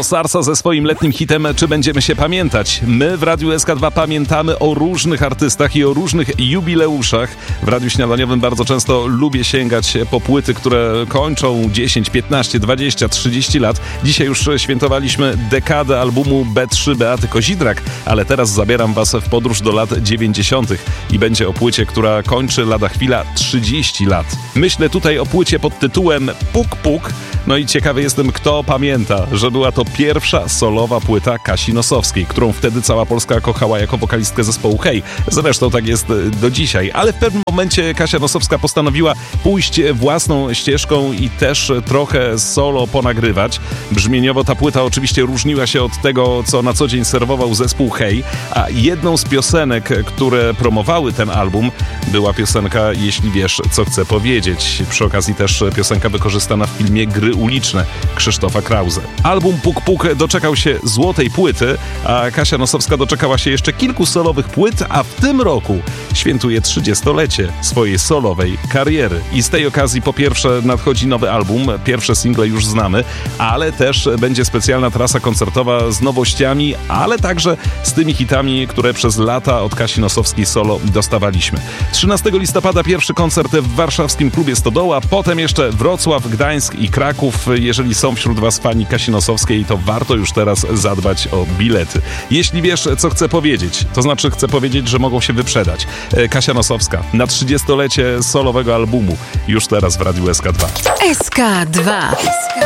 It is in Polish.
Sarsa ze swoim letnim hitem Czy będziemy się pamiętać? My w Radiu SK2 pamiętamy o różnych artystach i o różnych jubileuszach. W Radiu Śniadaniowym bardzo często lubię sięgać po płyty, które kończą 10, 15, 20, 30 lat. Dzisiaj już świętowaliśmy dekadę albumu B3 Beaty Kozidrak, ale teraz zabieram was w podróż do lat 90. i będzie o płycie, która kończy lada chwila 30 lat. Myślę tutaj o płycie pod tytułem Puk Puk. No i ciekawy jestem, kto pamięta, że była to pierwsza solowa płyta Kasi Nosowskiej, którą wtedy cała Polska kochała jako wokalistkę zespołu Hej. Zresztą tak jest do dzisiaj. Ale w pewnym momencie Kasia Nosowska postanowiła pójść własną ścieżką i też trochę solo ponagrywać. Brzmieniowo ta płyta oczywiście różniła się od tego, co na co dzień serwował zespół Hej, a jedną z piosenek, które promowały ten album, była piosenka Jeśli wiesz, co chcę powiedzieć. Przy okazji też piosenka wykorzystana w filmie Gry uliczne Krzysztofa Krause. Album Puk Puk doczekał się złotej płyty, a Kasia Nosowska doczekała się jeszcze kilku solowych płyt, a w tym roku świętuje 30-lecie swojej solowej kariery. I z tej okazji po pierwsze nadchodzi nowy album, pierwsze single już znamy, ale też będzie specjalna trasa koncertowa z nowościami, ale także z tymi hitami, które przez lata od Kasi Nosowskiej solo dostawaliśmy. 13 listopada pierwszy koncert w warszawskim klubie Stodoła, potem jeszcze Wrocław, Gdańsk i Kraków. Jeżeli są wśród was fani Kasi Nosowskiej, to warto już teraz zadbać o bilety. Jeśli wiesz, co chcę powiedzieć, to znaczy chcę powiedzieć, że mogą się wyprzedać. Kasia Nosowska na 30-lecie solowego albumu już teraz w Radiu SK2. SK2.